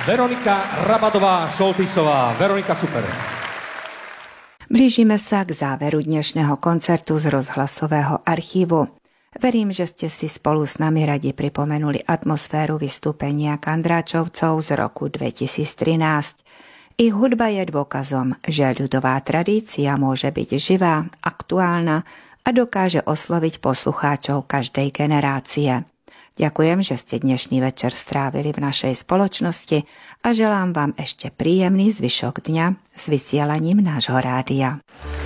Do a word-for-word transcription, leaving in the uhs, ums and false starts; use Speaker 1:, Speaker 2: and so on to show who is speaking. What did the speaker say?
Speaker 1: Veronika Rabadová-Šoltisová. Veronika, super.
Speaker 2: Blížime sa k záveru dnešného koncertu z rozhlasového archívu. Verím, že ste si spolu s nami radi pripomenuli atmosféru vystúpenia Kandráčovcov z roku dvetisíctrinásť. Ich hudba je dôkazom, že ľudová tradícia môže byť živá, aktuálna a dokáže osloviť poslucháčov každej generácie. Ďakujem, že ste dnešný večer strávili v našej spoločnosti a želám vám ešte príjemný zvyšok dňa s vysielaním nášho rádia.